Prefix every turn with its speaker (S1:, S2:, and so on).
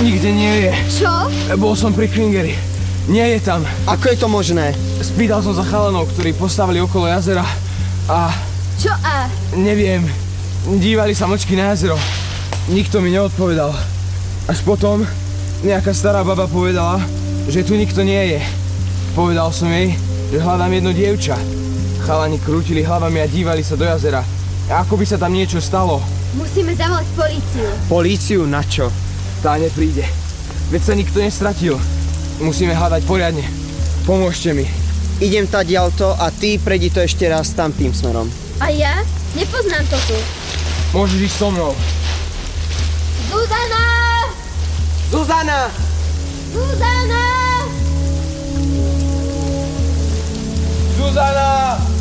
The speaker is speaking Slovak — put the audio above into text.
S1: Nikde nie je.
S2: Čo?
S1: Bol som pri Kringeri. Nie je tam.
S3: Ako je to možné?
S1: Spýtal som sa chalanov, ktorí postavili okolo jazera a...
S2: Čo a?
S1: Neviem. Dívali sa mlčky na jazero. Nikto mi neodpovedal. Až potom nejaká stará baba povedala, že tu nikto nie je. Povedal som jej, že hľadám jedno dievča. Chalani krútili hlavami a dívali sa do jazera. A ako by sa tam niečo stalo.
S2: Musíme zavolať políciu.
S3: Políciu na čo?
S1: Tá nepríde. Veď sa nikto nestratil. Musíme hľadať poriadne. Pomôžte mi.
S3: Idem tadiaľto a ty prejdi to ešte raz tam tým smerom.
S2: A ja? Nepoznám to tu.
S1: Môžeš ísť so mnou.
S2: Zuzana!
S3: Zuzana!
S2: Zuzana!
S1: Zuzana!